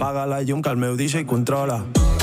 Apaga la llum que el meu DJ controla.